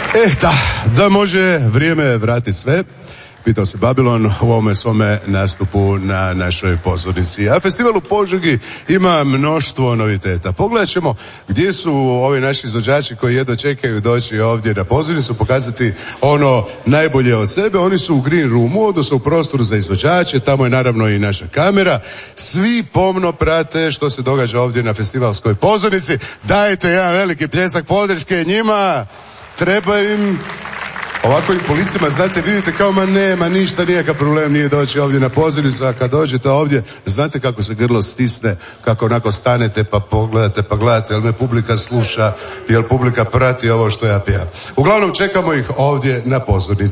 Da može vrijeme vratiti sve, pitao se Babilon u ovome svome nastupu na našoj pozornici. A festival u Požegi ima mnoštvo noviteta. Pogledat ćemo gdje su ovi naši izvođači koji jedno čekaju doći ovdje na pozornicu, pokazati ono najbolje od sebe. Oni su u Green Roomu, odnosno u prostoru za izvođače, tamo je naravno i naša kamera. Svi pomno prate što se događa ovdje na festivalskoj pozornici. Dajte jedan veliki pljesak podrške njima. Treba im, ovako im po licima, znate, vidite kao nema ništa, nikakav problem nije doći ovdje na pozornicu, a kad dođete ovdje, znate kako se grlo stisne, kako onako stanete pa pogledate, pa gledate, jel me publika sluša, jel publika prati ovo što ja pijam. Uglavnom čekamo ih ovdje na pozornici.